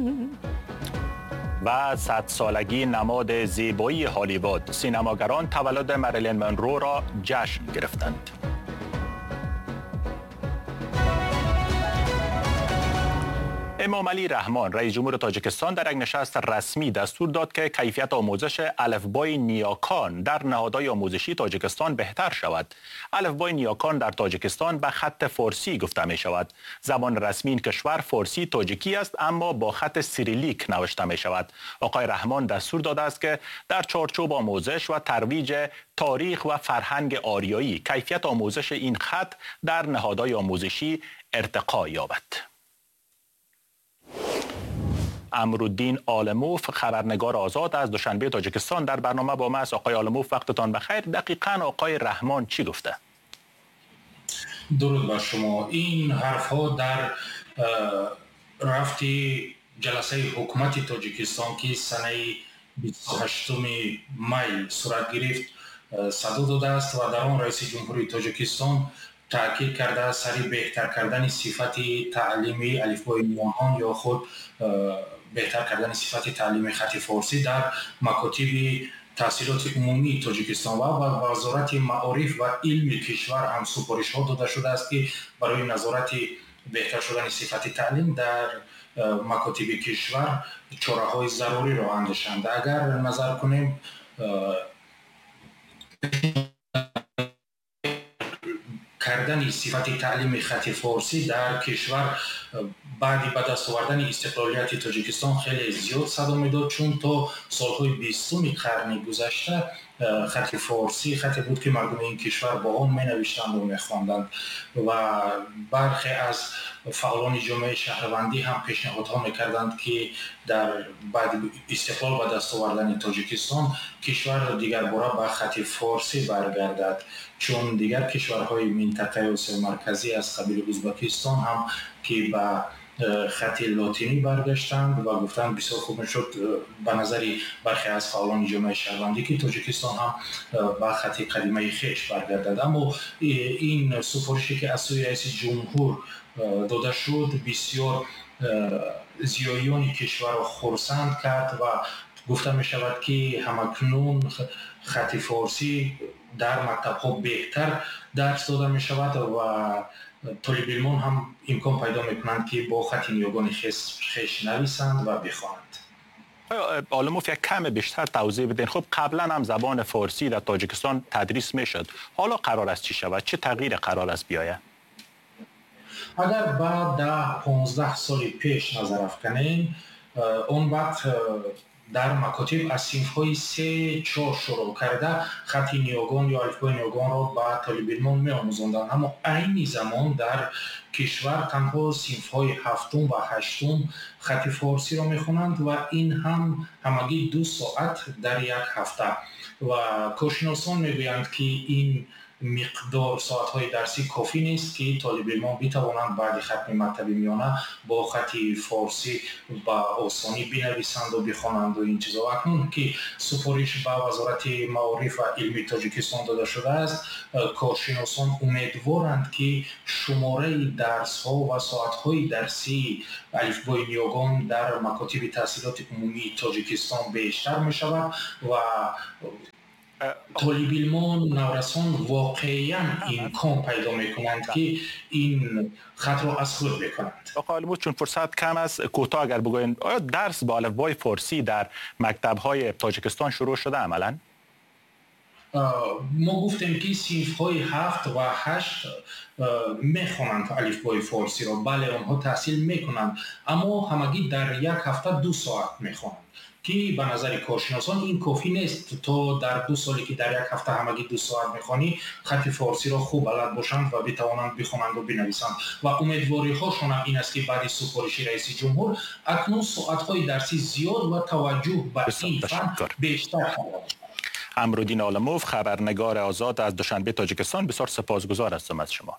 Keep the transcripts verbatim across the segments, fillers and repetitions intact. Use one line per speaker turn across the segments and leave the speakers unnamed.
و صد سالگی نماد زیبایی هالیوود، سینماگران تولد مریلین مونرو را جشن گرفتند. امام علی رحمان رئیس جمهور تاجیکستان در یک نشست رسمی دستور داد که کیفیت آموزش الفبای نیاکان در نهادهای آموزشی تاجیکستان بهتر شود. الفبای نیاکان در تاجیکستان به خط فارسی گفته می شود. زبان رسمی این کشور فارسی تاجیکی است، اما با خط سیریلیک نوشته می شود. آقای رحمان دستور داده است که در چارچوب آموزش و ترویج تاریخ و فرهنگ آریایی کیفیت آموزش این خط در نهادهای آموزشی ارتقا یابد. امرالدین عالموف، خبرنگار آزاد از دوشنبه تاجیکستان، در برنامه با ما است. آقای عالموف وقتتان بخیر. دقیقاً آقای رحمان چی گفته؟
درود بر شما. این حرفها در رفت جلسه حکومت تاجیکستان که سنه بیست و هشتم می صورت گرفت صدور داده است و در آن رئیس جمهوری تاجیکستان تاکید کرده سری بهتر کردن صفت تعلیمی الفبای نیاکان یا خود بهتر کردن صفت تعلیم خط فارسی در مکاتب تحصیلات عمومی تاجیکستان و با وزارت معارف و علم کشور هم سفارش ها داده شده است که برای نظارت بهتر شدن صفت تعلیم در مکاتب کشور چاره‌های ضروری را اندیشند. اگر نظر کنیم کردن صفت تعلیم خط فارسی در کشور بعد به دست آوردن استقلالیت تاجیکستان خیلی زیاد صدا میداد، چون تا سالهای بیستم قرن گذشته خط فارسی خطی بود که مردم این کشور با آن می نوشتند و می خواندند و برخی از فعالان جامعه شهروندی هم پیشنهادها میکردند که در بعد استقلال به دست آوردن تاجیکستان کشور دیگر باره به خط فارسی برگردد، چون دیگر کشورهای منطقه آسیای مرکزی از قبیل ازبکستان هم که به خط لاتینی برگشتند و گفتند بسیار خوب میشد به نظر برخی از فعالان جامعه شهروندی که تاجیکستان هم به خط قدیمی خویش برگردد. اما این سفارشی که از سوی رئیس جمهور داده شد بسیار زیایان کشور را خرسند کرد و گفته می شود که همکنون خط فارسی در مکتب ها بهتر درس داده می شود و طالب علمان هم امکان پیدا می کنند که با خط نیاگان خویش نویسند و بخوانند.
عالموف یک کم بیشتر توضیح بدین. خب قبلا هم زبان فارسی در تاجیکستان تدریس می شد، حالا قرار است چی شود؟ چه تغییر قرار است بیاید؟
اگر بعد ده پانزده سال پیش نظر افکنیم، اون وقت در مکاتب از صنف‌های سه چهار شروع کرده خط نیاگان یا الفبای نیاگان را به طالب علمان می‌آموزاندند، اما عین زمان در کشور تنها صنف‌های هفتم و هشتم خط فارسی را می‌خوانند و این هم همگی دو ساعت در یک هفته و کارشناسان می‌گویند که این مقدار ساعت‌های درسی کافی نیست که طالب علمان بتوانند بعد ختم مکتب میانه با خط فارسی با آسانی بنویسند و بخوانند و این چیزا. اکنون که سفارش به وزارت معارف و علم تاجیکستان داده شده است، کارشناسان امیدوارند که شماره درس‌ها و ساعت‌های درسی الفبای نیاگان در مکاتب تحصیلات عمومی تاجیکستان بیشتر می‌شود و طالب علمان نورسان واقعا امکان پیدا میکنند که این خط را از خود بکنند.
آقای عالموف، چون فرصت کم است کوتاه اگر بگوین، آیا درس با الفبای فارسی در مکتب‌های تاجیکستان شروع شده عملاً؟
ما گفتیم که صنف‌های هفت و هشت میخوانند الفبای فارسی را، بله آنها تحصیل میکنند، اما همگی در یک هفته دو ساعت میخوانند که به نظر کارشناسان این کافی نیست تا در دو سالی که در یک هفته همگی دو ساعت میخوانی خط فارسی را خوب بلد باشند و بتوانند بخوانند و بنویسند و امیدواری هاشون هم این است که بعد سفارش رئیس جمهور اکنون ساعت‌های درسی زیاد و توجه به این فن بیشتر شود.
امرالدین عالموف، خبرنگار آزاد از دوشنبه تاجیکستان، بسیار سپاسگزار هستم از شما.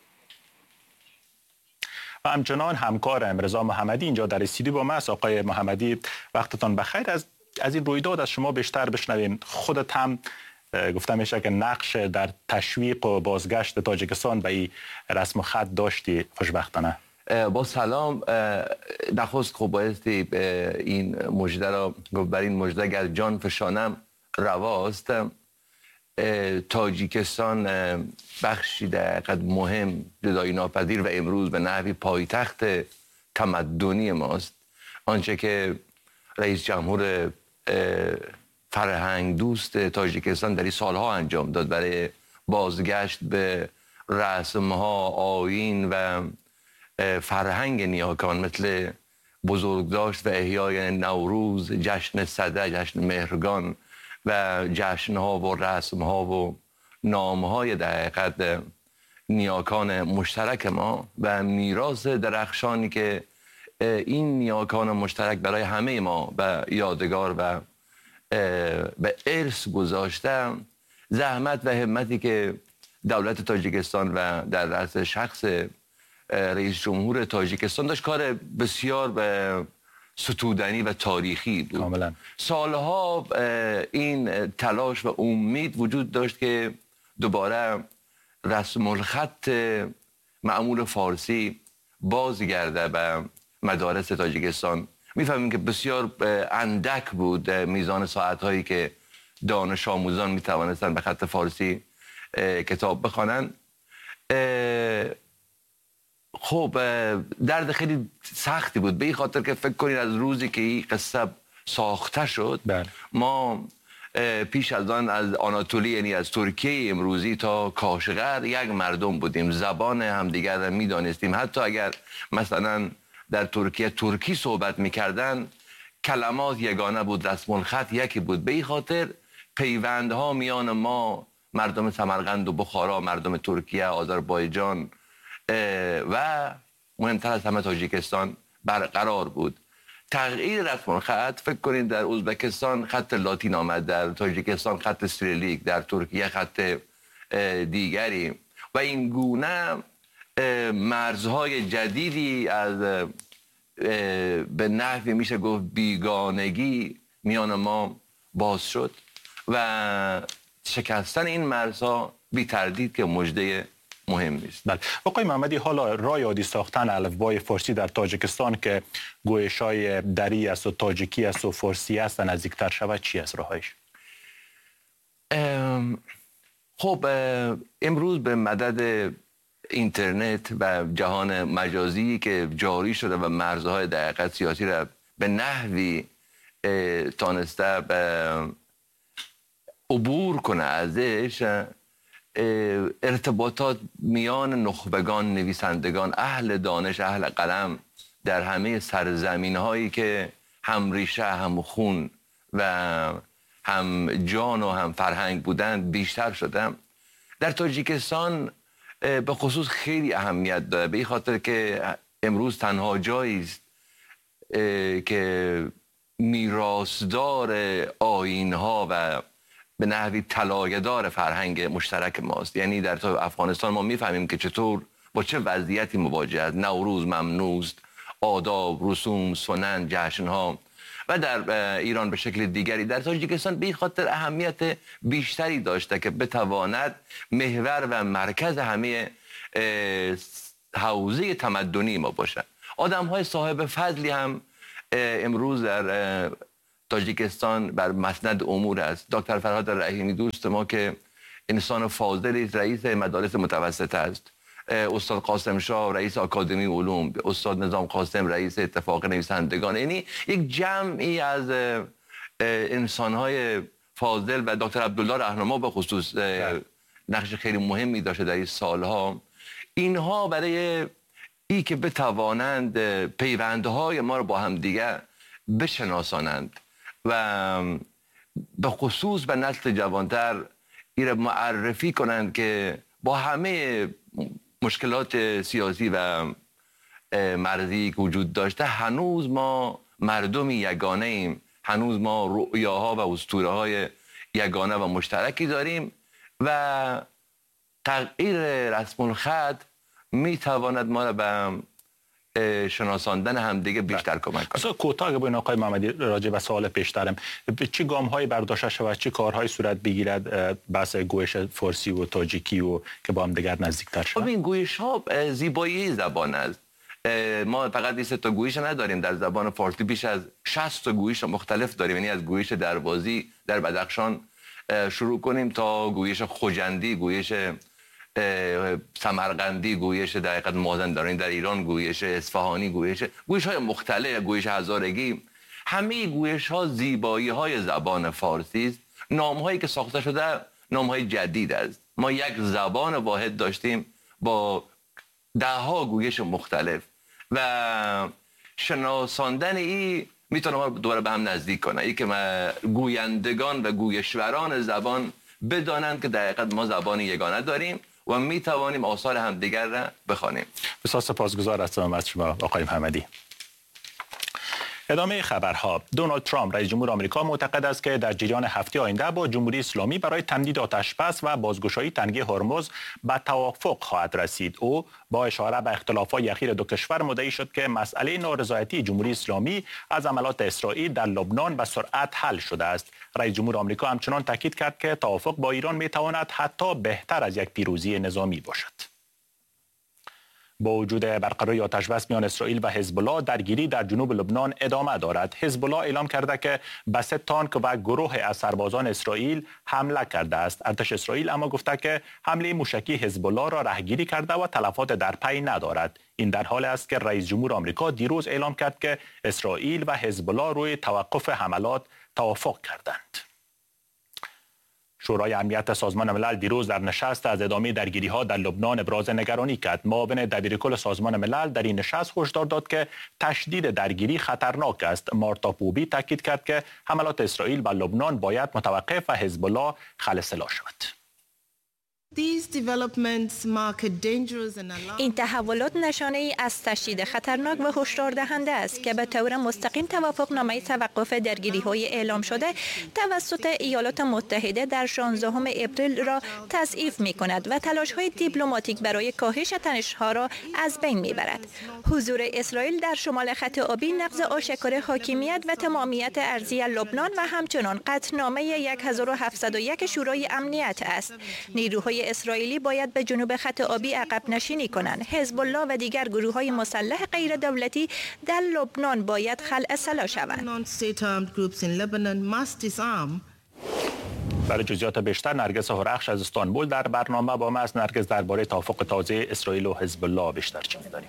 و همچنان همکارم رضا محمدی اینجا در استودیو با ما است. آقای محمدی وقتتان بخیر. از از این رویداد از شما بیشتر بشنویم. خودت هم گفته میشه که نقش در تشویق و بازگشت تاجیکستان به این رسم و خط داشتی خوشبختانه.
با سلام. نخست خب بایستی این مژده را گفت بر این مژده گر جان فشانم رواست. تاجیکستان بخشی در حقیقت مهم، جدایی ناپذیر و امروز به نحوی پایتخت تمدنی ماست. آنچه که رئیس جمهور فرهنگ دوست تاجیکستان در این سالها انجام داد برای بازگشت به رسمها، آیین و فرهنگ نیاکان، مثل بزرگداشت و احیای نوروز، جشن سده، جشن مهرگان و جشنها و رسمها و نامهای در حقیقت نیاکان مشترک ما و میراث درخشانی که این نیاکان مشترک برای همه ما به یادگار و به ارث گذاشته. زحمت و همتی که دولت تاجیکستان و در رأس شخص رئیس جمهور تاجیکستان داشت، کار بسیار ستودنی و تاریخی بود.
کاملا.
سالها این تلاش و امید وجود داشت که دوباره رسم الخط معمول فارسی بازگرده به مدارس تاجیکستان. میفهمیم که بسیار اندک بود میزان ساعتهایی که دانش آموزان میتوانستن به خط فارسی کتاب بخوانن. خب درد خیلی سختی بود، به این خاطر که فکر کنید از روزی که این قصه ساخته شد
بله.
ما پیش از آن از آناتولی، یعنی از ترکیه امروزی تا کاشغر یک مردم بودیم، زبان همدیگر را میدانستیم. حتی اگر مثلا در ترکیه ترکی صحبت میکردن کلمات یگانه بود، رسم الخط یکی بود. به این خاطر پیوندها میان ما، مردم سمرقند و بخارا، مردم ترکیه، آذربایجان و مهمتر از همه تاجیکستان برقرار بود. تغییر رسم الخط، فکر کنید در ازبکستان خط لاتین آمد، در تاجیکستان خط سیریلیک، در ترکیه خط دیگری و این گونه مرزهای جدیدی از به نحوی میشه گفت بیگانگی میان ما باز شد و شکستن این مرزها بی تردید که مژده مهم است.
بله. آقای محمدی، حالا راه یادی ساختن الفبای فارسی در تاجیکستان که گویش‌های دری است و تاجیکی است و فارسی است نزدیکتر شود، چی است راهش؟
خب امروز به مدد اینترنت و جهان مجازی که جاری شده و مرزهای در حقیقت سیاسی را به نحوی تانسته به عبور کنه ازش، ارتباطات میان نخبگان، نویسندگان، اهل دانش، اهل قلم در همه سرزمین هایی که هم ریشه، هم خون و هم جان و هم فرهنگ بودند بیشتر شدن. در تاجیکستان به خصوص خیلی اهمیت داره، به این خاطر که امروز تنها جایی است که میراثدار آیین‌ها و به نحوی طلایه‌دار فرهنگ مشترک ماست. یعنی در افغانستان ما میفهمیم که چطور با چه وضعیتی مواجه است. نوروز ممنوع، آداب، رسوم، سنن، جشن‌ها. و در ایران به شکل دیگری. در تاجیکستان به این خاطر اهمیت بیشتری داشته که بتواند محور و مرکز همه حوزه تمدنی ما باشه. آدم‌های صاحب فضلی هم امروز در تاجیکستان بر مسند امور است. دکتر فرهاد رحیمی دوست ما که انسان فاضلی، رئیس مدارس متوسطه است. استاد قاسم شاه رئیس آکادمی علوم، استاد نظام قاسم رئیس اتفاق نویسندگان. یعنی یک جمعی از انسان‌های فاضل و دکتر عبدالله رهنما به خصوص نقش خیلی مهمی داشته در این سالها. اینها برای ای که بتوانند پیوندهای ما رو با هم دیگه بشناسانند و به خصوص به نسل جوانتر این معرفی کنند که با همه مشکلات سیاسی و مرزی که وجود داشته هنوز ما مردمی یگانه ایم، هنوز ما رؤیاها و اسطوره‌های یگانه و مشترکی داریم و تغییر رسم الخط میتواند ما را به شناساندن همدیگه بیشتر کمک کنه.
بسیار کوتاه بگوین آقای محمدی راجع به سوال پیشترم، چه گام‌هایی برداشته شود، چه کارهایی صورت بگیرد بحث گویش فارسی و تاجیکی و که با هم دیگر نزدیکتر شود؟
این گویش‌ها زیبایی زبان است. ما فقط این سه تا گویش نداریم، در زبان فارسی بیش از شصت تا گویش مختلف داریم. یعنی از گویش دروازی در بدخشان شروع کنیم تا گویش خوجندی، گویش سمرقندی، گویش در حقیقت مازندرانی در ایران، گویش اصفهانی، گویش گویش های مختلف، گویش هزارگی. همه گویش ها زیبایی های زبان فارسی است. نام هایی که ساخته شده نام های جدید است. ما یک زبان واحد داشتیم با ده ها گویش مختلف و شناساندن این میتونه ما دوباره به هم نزدیک کنه، ای که گویندگان و گویشوران زبان بدانند که در حقیقت ما زبان یگانه داریم و میتوانیم آثار همدیگر را بخوانیم.
بسیار سپاسگزار هستم از شما آقای محمدی. ادامه خبرها. دونالد ترامپ رئیس جمهور آمریکا معتقد است که در جریان هفته آینده با جمهوری اسلامی برای تمدید آتش‌بس و بازگشایی تنگه هرمز به توافق خواهد رسید. او با اشاره به اختلافات اخیر دو کشور مدعی شد که مسئله نارضایتی جمهوری اسلامی از عملات اسرائیل در لبنان به سرعت حل شده است. رئیس جمهور آمریکا همچنان تاکید کرد که توافق با ایران میتواند حتی بهتر از یک پیروزی نظامی باشد. با وجود برقراری آتش‌بس میان اسرائیل و حزب الله، درگیری در جنوب لبنان ادامه دارد. حزب الله اعلام کرده که به سه تانک و گروه از سربازان اسرائیل حمله کرده است. ارتش اسرائیل اما گفته که حمله موشکی حزب الله را رهگیری کرده و تلفات در پی ندارد. این در حال است که رئیس جمهور آمریکا دیروز اعلام کرد که اسرائیل و حزب الله روی توقف حملات توافق کردند. شورای امنیت سازمان ملل دیروز در نشست از ادامه درگیری‌ها در لبنان ابراز نگرانی کرد. معاون دبیرکل سازمان ملل در این نشست هشدار داد که تشدید درگیری خطرناک است. مارتا پوبی تاکید کرد که حملات اسرائیل بر لبنان باید متوقف و حزب الله خلسلا شود.
این تحولات نشانه ای از تشدید خطرناک و هشدار دهنده است که به طور مستقیم توافقنامه توقف درگیری‌های اعلام شده توسط ایالات متحده در شانزدهم اپریل را تضعیف می‌کند و تلاش‌های دیپلماتیک برای کاهش تنش‌ها را از بین می‌برد. حضور اسرائیل در شمال خط آبی نقض آشکار حاکمیت و تمامیت ارضی لبنان و همچنان قطعنامه هزار و هفتصد و یک شورای امنیت است. نیروهای اسرائیلی باید به جنوب خط آبی عقب نشینی کنند. حزب الله و دیگر گروه‌های مسلح غیر دولتی در لبنان باید خلع شوند.
برای جزئیات بیشتر نرگس هورخش از استانبول در برنامه با ما است. نرگس، درباره توافق تازه اسرائیل و حزب الله بیشتر چه می‌دانیم؟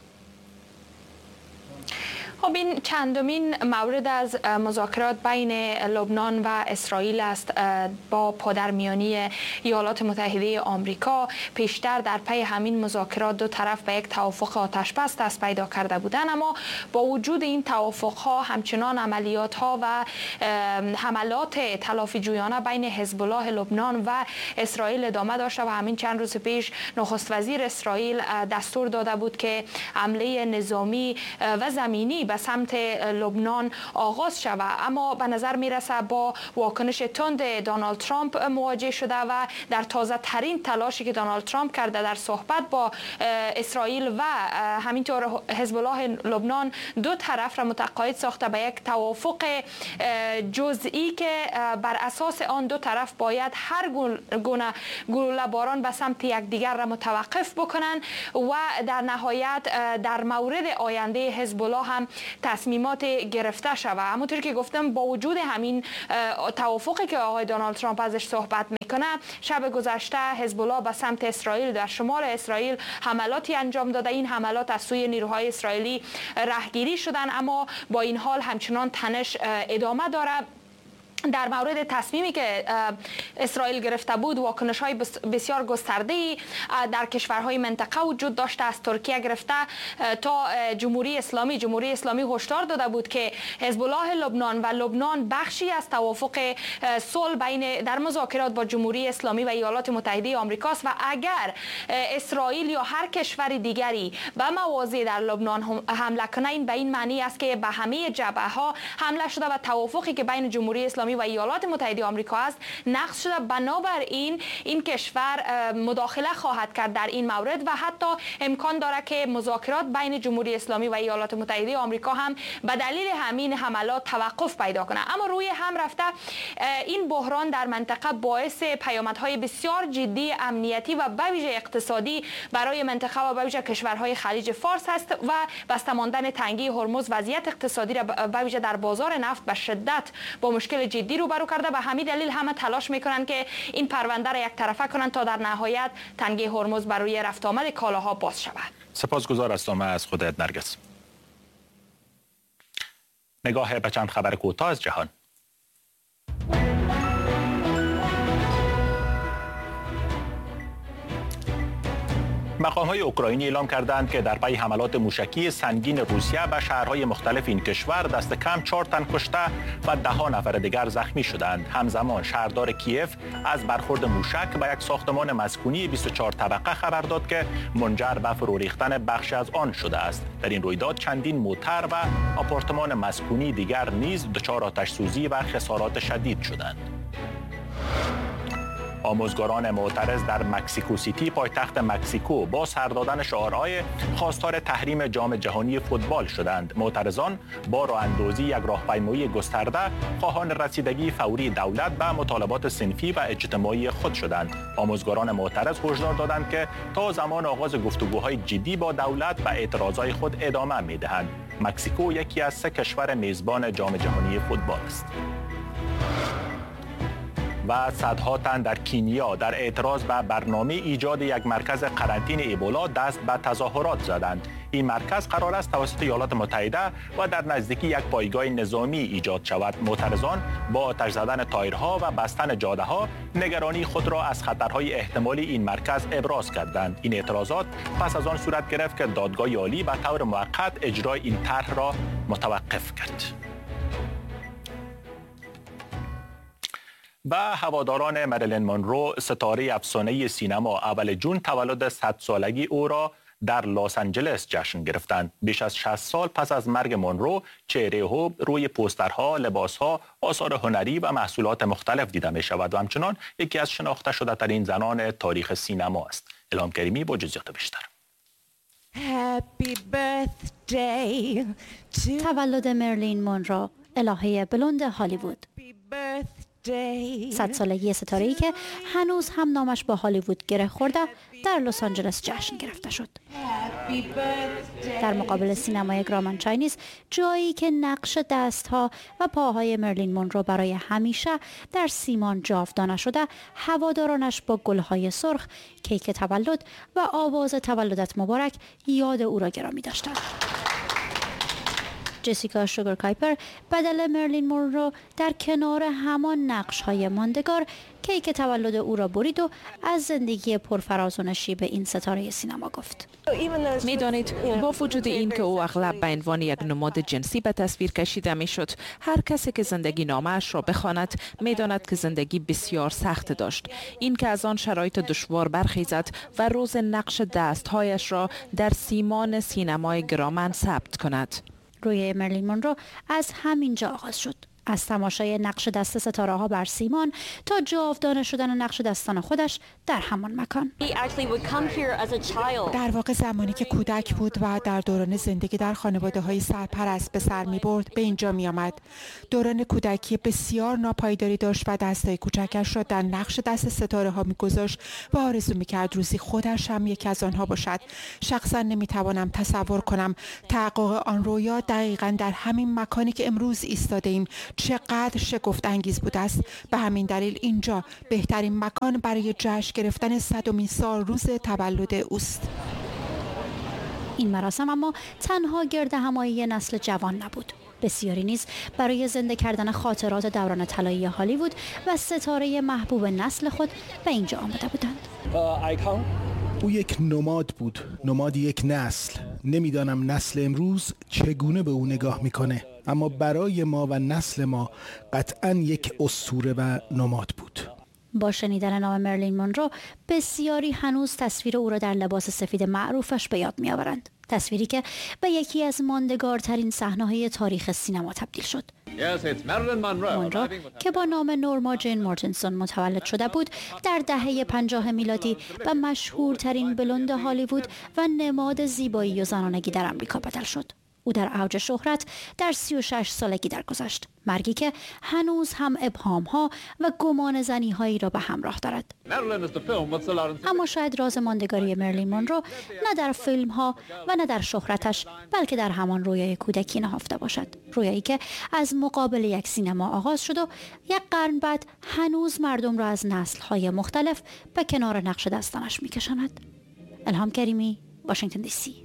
خب این چندمین مورد از مذاکرات بین لبنان و اسرائیل است با پادرمیانی ایالات متحده آمریکا. پیشتر در پی همین مذاکرات دو طرف به یک توافق آتش‌بس دست پیدا کرده بودند، اما با وجود این توافق‌ها همچنان عملیات‌ها و حملات تلافی جویانه بین حزب الله لبنان و اسرائیل ادامه داشته و همین چند روز پیش نخست وزیر اسرائیل دستور داده بود که حمله نظامی و زمینی به سمت لبنان آغاز شود. اما به نظر میرسه با واکنش تند دونالد ترامپ مواجه شده و در تازه ترین تلاشی که دونالد ترامپ کرده در صحبت با اسرائیل و همینطور حزب الله لبنان دو طرف را متقاعد ساخته به یک توافق جزئی که بر اساس آن دو طرف باید هر گونه گلوله باران به سمت یکدیگر را متوقف بکنند و در نهایت در مورد آینده حزب الله هم تصمیمات گرفته شود. همونطور که گفتم با وجود همین توافقی که آقای دونالد ترامپ ازش صحبت میکنه، شب گذشته حزب الله به سمت اسرائیل در شمال اسرائیل حملاتی انجام داده. این حملات از سوی نیروهای اسرائیلی رهگیری شدن، اما با این حال همچنان تنش ادامه داره. در مورد تصمیمی که اسرائیل گرفته بود، واکنش‌های بسیار گسترده‌ای در کشورهای منطقه وجود داشته. از ترکیه گرفته تا جمهوری اسلامی جمهوری اسلامی هشدار داده بود که حزب الله لبنان و لبنان بخشی از توافق صلح بین در مذاکرات با جمهوری اسلامی و ایالات متحده آمریکاست و اگر اسرائیل یا هر کشور دیگری به مواضع در لبنان حمله کنه، این به این معنی است که به همه جبهه‌ها حمله شده و توافقی که بین جمهوری اسلامی اسلامی و ایالات متحده آمریکا است نقض شده. بنابراین این کشور مداخله خواهد کرد در این مورد و حتی امکان داره که مذاکرات بین جمهوری اسلامی و ایالات متحده آمریکا هم به دلیل همین حملات توقف پیدا کنه. اما روی هم رفته این بحران در منطقه باعث پیامدهای بسیار جدی امنیتی و به ویژه اقتصادی برای منطقه و به ویژه کشورهای خلیج فارس است و بسته ماندن تنگی هرمز وضعیت اقتصادی را به ویژه در بازار نفت به شدت با مشکل جدی روبرو کرده. به همین دلیل همه تلاش میکنند که این پرونده را یک طرفه کنند تا در نهایت تنگی هرمز برای رفت آمد کالاها باز شود.
سپاسگزار هستم از خودت نرگس. نگاه به چند خبر کوتاه از جهان. مقام‌های اوکراینی اعلام کردند که در پی حملات موشکی سنگین روسیه به شهرهای مختلف این کشور دست کم چهار تن کشته و ده ها نفر دیگر زخمی شدند. همزمان شهردار کیف از برخورد موشک به یک ساختمان مسکونی بیست و چهار طبقه خبر داد که منجر به فرو ریختن بخشی از آن شده است. در این رویداد چندین موتر و آپارتمان مسکونی دیگر نیز دچار آتش سوزی و خسارات شدید شدند. آموزگاران معترض در مکسیکو سیتی پایتخت مکسیکو با سر دادن شعارهای خواستار تحریم جام جهانی فوتبال شدند. معترضان با راه اندازی یک راهپیمایی گسترده خواهان رسیدگی فوری دولت به مطالبات صنفی و اجتماعی خود شدند. آموزگاران معترض هشدار دادند که تا زمان آغاز گفتگوهای جدی با دولت و اعتراضهای خود ادامه می‌دهند. مکسیکو یکی از سه کشور میزبان جام جهانی فوتبال است. و صدها تن در کینیا در اعتراض به برنامه ایجاد یک مرکز قرنطینه ایبولا دست به تظاهرات زدند. این مرکز قرار است توسط ایالات متحده و در نزدیکی یک پایگاه نظامی ایجاد شود. معترضان با آتش زدن تایرها و بستن جاده‌ها نگرانی خود را از خطرهای احتمالی این مرکز ابراز کردند. این اعتراضات پس از آن صورت گرفت که دادگاه عالی به طور موقت اجرای این طرح را متوقف کرد. و هواداران مریلین مونرو ستاره افسانه سینما اول جون تولد صد سالگی او را در لس آنجلس جشن گرفتند. بیش از شصت سال پس از مرگ مونرو چهره او روی پوسترها، لباسها، آثار هنری و محصولات مختلف دیده می شود و همچنان یکی از شناخته شده ترین زنان تاریخ سینما است. الهام کریمی با جزئیات بیشتر.
Happy birthday to
تولد مریلین مونرو، الهه بلوند هالیوود. صد سالگی ستاره‌ای که هنوز هم نامش با هالیوود گره خورده در لس آنجلس جشن گرفته شد. در مقابل سینمای گرامن چاینیز، جایی که نقش دستها و پاهای مریلین مونرو برای همیشه در سیمان جاودانه شده، هوادارانش با گلهای سرخ، کیک تولد و آواز تولدت مبارک یاد او را گرامی داشتند. جسیکا شوگر کایپر بدل مریلین مونرو در کنار همان نقش‌های ماندگار کیک تولد او را برید و از زندگی پرفراز و نشیب این ستاره سینما گفت.
میدانید با وجود این که او اغلب به عنوان یک نماد جنسی به تصویر کشیده میشد، هر کسی که زندگی نامه‌اش را بخواند میداند که زندگی بسیار سخت داشت. این که از آن شرایط دشوار برخیزد و روز نقش دستهایش را در سیمان سینمای گرامن ثبت کند.
روی مریلین مونرو از همینجا آغاز شد. از تماشای نقش دست ستاره ها بر سیمان تا جاودانه شدن نقش دستان خودش در همان مکان.
در واقع زمانی که کودک بود و در دوران زندگی در خانواده های سرپرست به سر می برد به اینجا می آمد. دوران کودکی بسیار ناپایداری داشت و دستای کوچکش را در نقش دست ستاره ها می گذاشت و آرزو می کرد روزی خودش هم یکی از آنها باشد. شخصا نمی توانم تصور کنم تحقق آن رویا دقیقاً در همین مکانی که امروز ایستاده ایم چقدر شگفت انگیز بوده است. به همین دلیل اینجا بهترین مکان برای جشن گرفتن صدمین سال روز تولد اوست.
این مراسم اما تنها گرد همایی نسل جوان نبود. بسیاری نیز برای زنده کردن خاطرات دوران طلایی هالیوود و ستاره محبوب نسل خود به اینجا آمده بودند.
او یک نماد بود، نماد یک نسل. نمیدانم نسل امروز چگونه به او نگاه میکنه، اما برای ما و نسل ما قطعاً یک اسطوره و نماد بود.
با شنیدن نام مریلین مونرو بسیاری هنوز تصویر او را در لباس سفید معروفش به یاد میآورند. تصویری که به یکی از ماندگارترین صحنه‌های تاریخ سینما تبدیل شد. مونرو که با نام نورما جین مارتینسون متولد شده بود، در دهه پنجاه میلادی به مشهورترین بلوند هالیوود و نماد زیبایی و زنانگی در آمریکا بدل شد. او در اوج شهرت در سی و شش سالگی درگذشت، مرگی که هنوز هم ابهام‌ها و گمان زنی‌هایی را به همراه دارد. اما شاید راز ماندگاری مرلین مونرو نه در فیلم‌ها و نه در شهرتش، بلکه در همان رویای کودکی نهفته باشد. رویایی که از مقابل یک سینما آغاز شد و یک قرن بعد هنوز مردم را از نسل‌های مختلف به کنار نقش دستانش می‌کشاند. الهام کریمی، واشنگتن دی سی.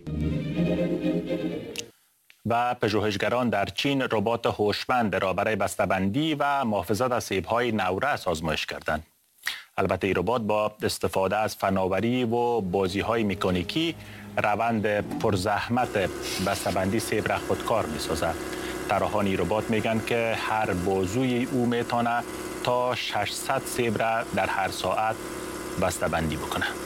و پژوهشگران در چین ربات هوشمند را برای بسته‌بندی و محافظت از سیب‌های نورس آزمایش کردند. البته این ربات با استفاده از فناوری و بازی‌های مکانیکی روند پرزحمت بسته‌بندی سیب را خودکار می‌سازد. طراحان این ربات میگن که هر بازوی او میتونه تا ششصد سیب را در هر ساعت بسته‌بندی بکنه.